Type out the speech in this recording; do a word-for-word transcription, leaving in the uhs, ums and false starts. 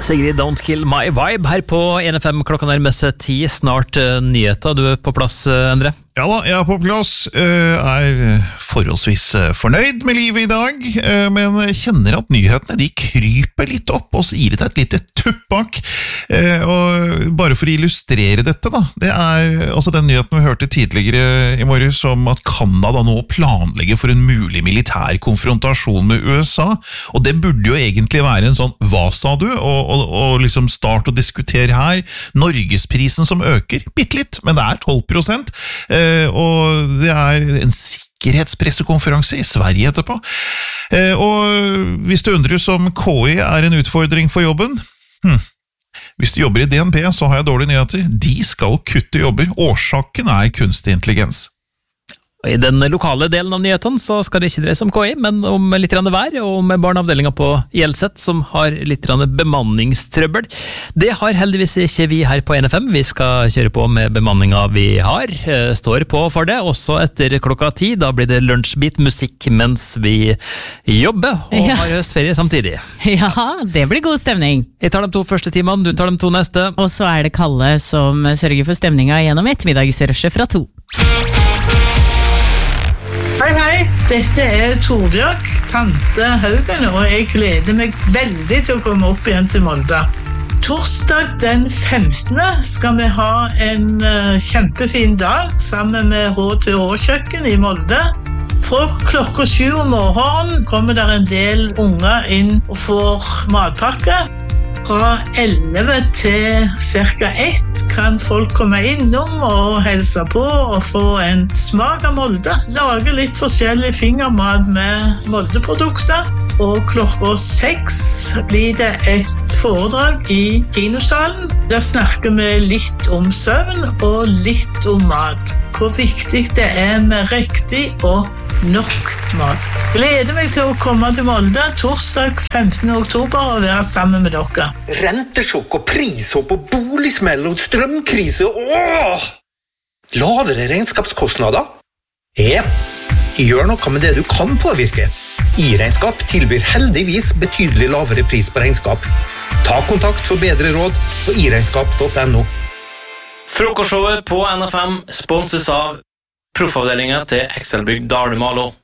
Sigrid, Don't Kill My Vibe her på N F M. Klokka nærmer seg ti, snart uh, nyheter. Du er på plass, uh, Endre? Ja da, jeg er på plass, uh, er forholdsvis uh, fornøyd med livet i dag, uh, men kjenner at nyhetene de kryper litt opp og så gir det et lite tuppak. Uh, og bare for å illustrere dette da, det er altså den nyheten vi hørte tidligere i morges om at Kanada nå planlegger for en mulig militær konfrontasjon med U S A, og det burde jo egentlig være en sånn, hva sa du? Og, og, og liksom start å diskutere her. Norgesprisen som øker, bitte litt, men det er tolv prosent. Uh, og det er en sikkerhetspressekonferanse i Sverige etterpå. Eh, og hvis du undrer om K I er en utfordring for jobben, hm. Hvis du jobber i D N B, så har jeg dårlige nyheter. De skal kutte jobber. Årsaken er kunstig intelligens. I den lokale delen av nyhetene så skal det ikke dreie seg om K I, men om litt vær og om barneavdelingen på Hjelset som har litt bemanningstrøbbel. Det har heldigvis ikke vi her på N F M. Vi skal kjøre på med bemanningen vi har. Står på for det, også etter klokka ti. Da blir det lunsjbit musikk mens vi jobber og ja. Har høstferie samtidig. Ja, det blir god stemning. Jeg tar de to første timene, du tar de to neste. Og så er det Kalle som sørger for stemningen gjennom ettermiddagsrushet fra to. Hei, hei, dette er Torbjørk, tante Haugen, og jeg gleder meg veldig til å komme opp igjen til Molde. Torsdag den femtende skal vi ha en uh, kjempefin dag sammen med H T H-kjøkken i Molde. Fra klokka sju om morgenen kommer der en del unger inn og får matpakke. Fra elleve til cirka ett kan folk komme innom og helse på og få en smak av Molde. Lage litt forskjellig fingermat med Molde-produkter. Og klokka seks blir det et foredrag i kinosalen. Der snakker vi litt om søvn og litt om mat. Hvor viktig det er med riktig og nok mat. Gleder meg til å komme til Molde torsdag femtende oktober og være sammen med dere. Rentesjokk og prishopp og boligsmell og strømkrise. Åh! Lavere regnskapskostnader? Ja, gjør noe med det du kan påvirke. I-regnskap tilbyr heldigvis betydelig lavere pris på regnskap. Ta kontakt for bedre råd på i regnskap punktum no. Frokostshowet på N F M sponses av Proffavdelingen til Excelbygg Dalumalo.